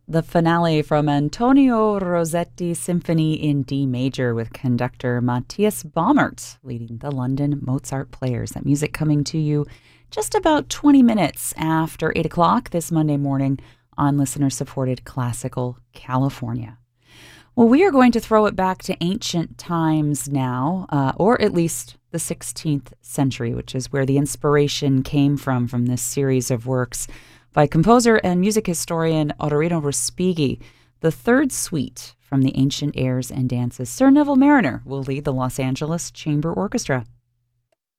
the finale from Antonio Rossetti's Symphony in D major with conductor Matthias Baumert leading the London Mozart Players. That music coming to you just about 20 minutes after 8 o'clock this Monday morning on listener-supported Classical California. Well, we are going to throw it back to ancient times now, or at least the 16th century, which is where the inspiration came from this series of works by composer and music historian Ottorino Respighi. The third suite from the Ancient Airs and Dances. Sir Neville Marriner will lead the Los Angeles Chamber Orchestra.